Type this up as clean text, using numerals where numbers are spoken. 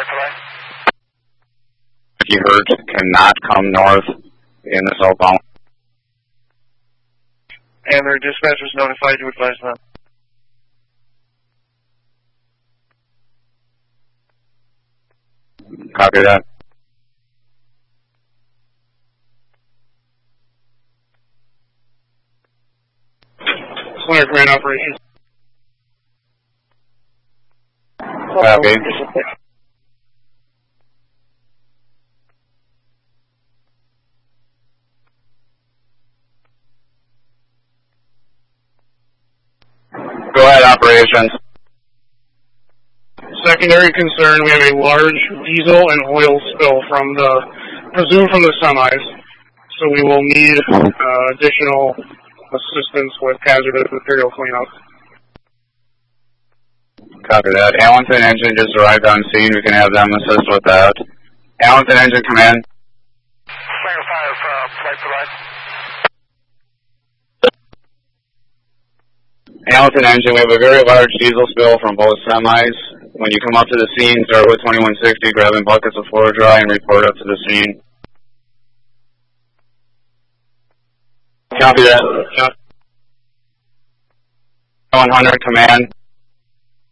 Hertz cannot come north in the southbound. And their dispatch was notified to advise them. Copy that. Center Command Operations. Copy. Go ahead, operations. Secondary concern, we have a large diesel and oil spill presumed from the semis. So we will need additional assistance with hazardous material cleanup. Copy that. Allenton engine just arrived on scene. We can have them assist with that. Allenton engine, come in. Fire from flight provide. Allenton engine, we have a very large diesel spill from both semis. When you come up to the scene, start with 2160, grabbing buckets of floor dry, and report up to the scene. Copy that. 100, command.